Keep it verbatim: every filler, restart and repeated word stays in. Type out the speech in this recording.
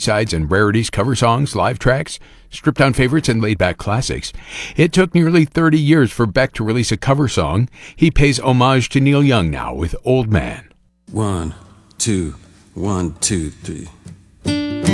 B-sides and rarities, cover songs, live tracks, stripped-down favorites, and laid-back classics. It took nearly thirty years for Beck to release a cover song. He pays homage to Neil Young now with Old Man. One, two, one, two, three.